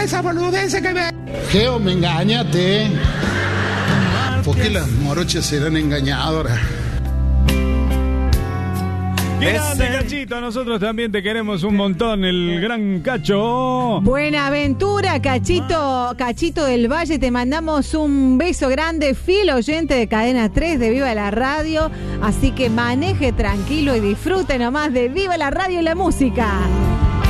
esa boludez que me... Geo, me engañaste. ¿Por qué las morochas serán engañadoras? Grande, Cachito, nosotros también te queremos un montón, el gran Cacho. Buenaventura, Cachito del Valle, te mandamos un beso grande, fiel oyente de Cadena 3 de Viva la Radio, así que maneje tranquilo y disfrute nomás de Viva la Radio y la música.